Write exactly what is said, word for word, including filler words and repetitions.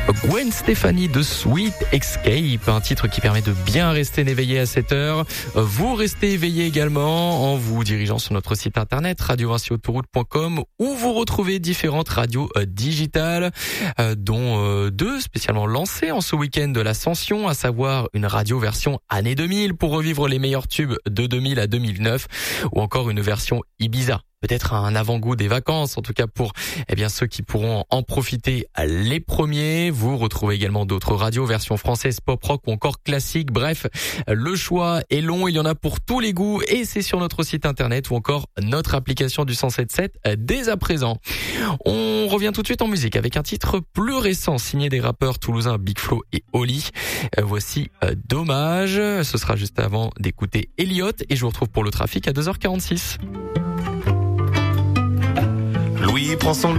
Gwen Stefani de Sweet Escape, un titre qui permet de bien rester éveillé à cette heure. Vous restez éveillé également en vous dirigeant sur notre site internet radio vinci autoroute point com où vous retrouvez différentes radios digitales, dont deux spécialement lancées en ce week-end de l'Ascension, à savoir une radio version année deux mille pour revivre les meilleurs tubes de deux mille à deux mille neuf, ou encore une version Ibiza. Peut-être un avant-goût des vacances, en tout cas pour eh bien ceux qui pourront en profiter les premiers. Vous retrouvez également d'autres radios, version française, pop rock ou encore classique. Bref, le choix est long, il y en a pour tous les goûts et c'est sur notre site internet ou encore notre application du cent sept virgule sept dès à présent. On revient tout de suite en musique avec un titre plus récent signé des rappeurs toulousains Big Flo et Oli. Voici Dommage. Ce sera juste avant d'écouter Elliot et je vous retrouve pour le trafic à deux heures quarante-six. Louis prend son